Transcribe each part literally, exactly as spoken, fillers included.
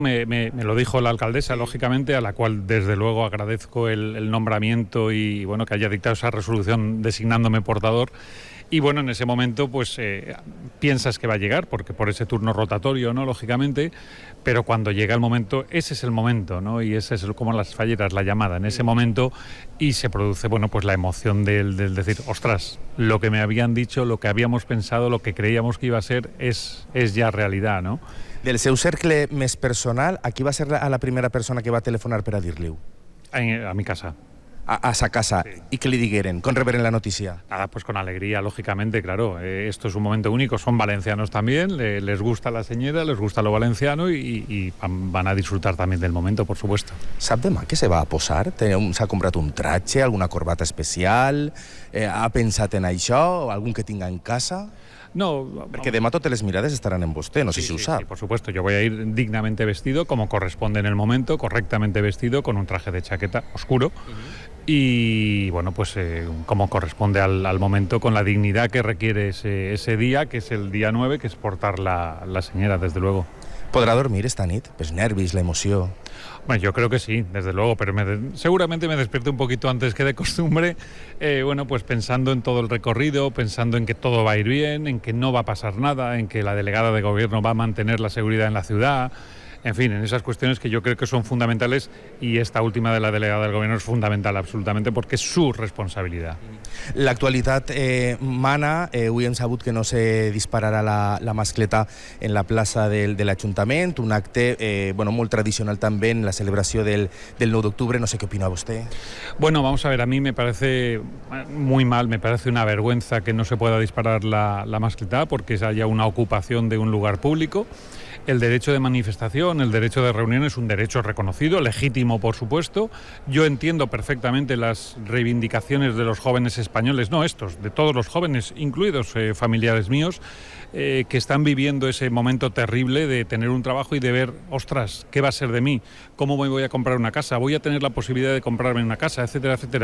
Me, me, me lo dijo la alcaldesa, lógicamente, a la cual desde luego agradezco el, el nombramiento y bueno, que haya dictado esa resolución designándome portador. Y bueno, en ese momento pues eh, piensas que va a llegar, porque por ese turno rotatorio, ¿no? Lógicamente, pero cuando llega el momento, ese es el momento, ¿no? Y ese es como las falleras, la llamada, en ese momento, y se produce, bueno, pues la emoción del, del decir, ostras, lo que me habían dicho, lo que habíamos pensado, lo que creíamos que iba a ser, es, es ya realidad, ¿no? Del seu cercle més personal, a qui va ser a la primera persona que va telefonar per a dir-li-ho? A, a mi casa. A, a sa casa. Sí. ¿Y qué le digueren? ¿Con reberen la noticia? Nada, pues con alegría, lógicamente, claro. Eh, esto es un momento único. Son valencianos también, le, les gusta la señera, les gusta lo valenciano y, y van a disfrutar también del momento, por supuesto. ¿Sap demà què se va a posar? S'ha comprat un traje, alguna corbata especial? Eh, ha pensat en això? Algun que tinga en casa? No, porque demà totes les mirades estarán en vostè, no sé sí, si ho sí, sap. Sí, por supuesto, yo voy a ir dignamente vestido, como corresponde en el momento, correctamente vestido, con un traje de chaqueta oscuro. Uh-huh. Y bueno, pues eh, como corresponde al, al momento, con la dignidad que requiere ese, ese día, que es el día nueve, que es portar la, la señera, desde luego. ¿Podrà dormir esta nit? Els nervis, la emoció. Bueno, yo creo que sí, desde luego, pero me de... seguramente me despierto un poquito antes que de costumbre, eh, bueno, pues pensando en todo el recorrido, pensando en que todo va a ir bien, en que no va a pasar nada, en que la delegada de gobierno va a mantener la seguridad en la ciudad. En fin, en esas cuestiones que yo creo que son fundamentales, y esta última de la delegada del gobierno es fundamental absolutamente porque es su responsabilidad. L'actualitat eh, mana, eh, avui hem sabut que no se dispararà la, la mascleta en la plaça del, de l'Ajuntament, un acte eh, bueno, molt tradicional també en la celebració del, del nou d'octubre, no sé qué opina usted. Bueno, vamos a ver, a mí me parece muy mal, me parece una vergüenza que no se pueda disparar la, la mascleta porque haya una ocupación de un lugar público. El derecho de manifestación, el derecho de reunión es un derecho reconocido, legítimo por supuesto. Yo entiendo perfectamente las reivindicaciones de los jóvenes españoles, no estos, de todos los jóvenes, incluidos eh, familiares míos, eh, que están viviendo ese momento terrible de tener un trabajo y de ver, ostras, ¿qué va a ser de mí? ¿Cómo me voy a comprar una casa? ¿Voy a tener la posibilidad de comprarme una casa? Etcétera, etcétera.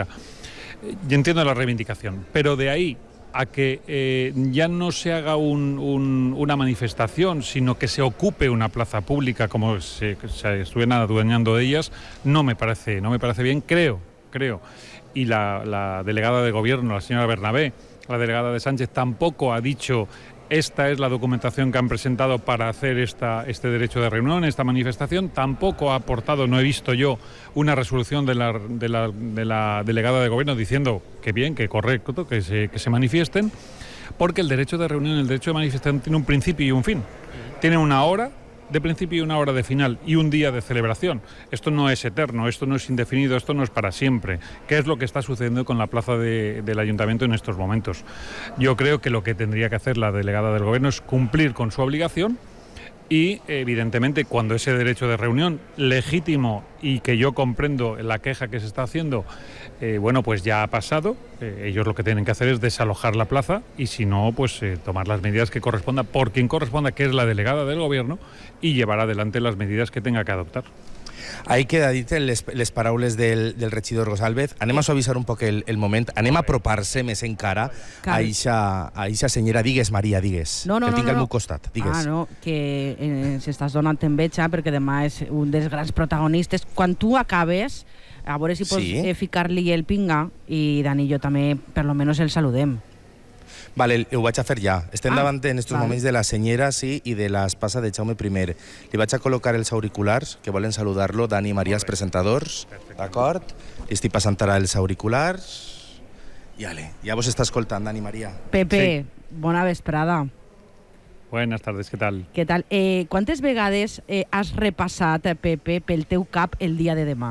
Yo entiendo la reivindicación, pero de ahí a que eh, ya no se haga un, un, una manifestación, sino que se ocupe una plaza pública como se, se estuvieran adueñando de ellas, no me parece, no me parece bien, creo, creo. Y la, la delegada de gobierno, la señora Bernabé, la delegada de Sánchez, tampoco ha dicho esta es la documentación que han presentado para hacer esta, este derecho de reunión, esta manifestación. Tampoco ha aportado, no he visto yo, una resolución de la, de la, de la delegada de gobierno diciendo que bien, que correcto, que se, que se manifiesten, porque el derecho de reunión, el derecho de manifestación tiene un principio y un fin. Tiene una hora de principio y una hora de final y un día de celebración. Esto no es eterno, esto no es indefinido, esto no es para siempre. ¿Qué es lo que está sucediendo con la plaza de, del Ayuntamiento en estos momentos? Yo creo que lo que tendría que hacer la delegada del gobierno es cumplir con su obligación y, evidentemente, cuando ese derecho de reunión legítimo y que yo comprendo la queja que se está haciendo, eh, bueno, pues ya ha pasado, eh, ellos lo que tienen que hacer es desalojar la plaza y si no, pues eh, tomar las medidas que correspondan por quien corresponda, que es la delegada del gobierno, y llevar adelante las medidas que tenga que adoptar. Ahí queda dit les, les paraules del, del regidor González. Anem a suavitzar un poc el, el moment. Anem a apropar-se més encara a eixa, a eixa senyera. Digues, Maria, digues. No, no, que el tinc no, al no. meu costat. Digues. Ah, no, que eh, s'estàs donant enveja perquè demà és un dels grans protagonistes. Quan tu acabes, a veure si pots Sí. eh, ficar-li el pinga i Dani i jo també, per lo menos, el saludem. Vale, ho vaig a fer ja. Estem Ah, davant en estos vale. moments de la senyera, sí, i de l'espasa de Jaume I. Li vaig a col·locar els auriculars, que volen saludar-lo, Dani i Maria, els presentadors. D'acord? Li estic passant ara els auriculars. I ale, ja vos està escoltant, Dani i Maria. Pepe, Sí. bona vesprada. Buenas tardes, ¿qué tal? Què tal? Eh, quantes vegades eh, has repassat, Pepe, pel teu cap el dia de demà?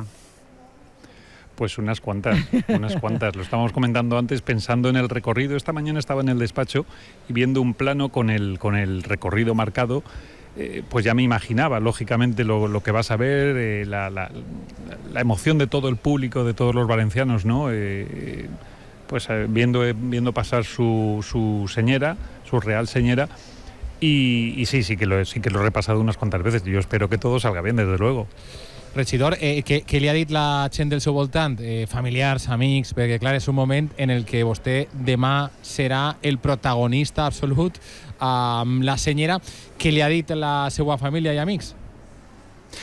Pues unas cuantas, unas cuantas. Lo estábamos comentando antes pensando en el recorrido. Esta mañana estaba en el despacho y viendo un plano con el, con el recorrido marcado, eh, pues ya me imaginaba, lógicamente, lo, lo que vas a ver, eh, la, la, la emoción de todo el público, de todos los valencianos, ¿no? Eh, pues eh, viendo, viendo pasar su, su señera, su real señera. Y, y sí, sí que, lo, sí que lo he repasado unas cuantas veces. Yo espero que todo salga bien, desde luego. Regidor, eh, què, què li ha dit la gent del seu voltant? Eh, familiars, amics, perquè clar, és un moment en el que vostè demà serà el protagonista absolut amb la senyera. Què li ha dit la seva família i amics?